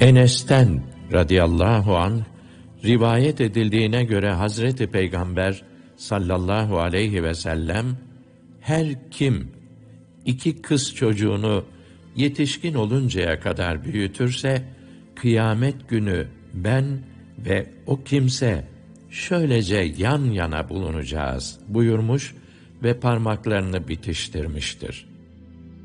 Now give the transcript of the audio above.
Enes'ten radıyallahu anh rivayet edildiğine göre Hazreti Peygamber sallallahu aleyhi ve sellem, her kim 2 kız çocuğunu yetişkin oluncaya kadar büyütürse, kıyamet günü ben ve o kimse şöylece yan yana bulunacağız buyurmuş ve parmaklarını bitiştirmiştir.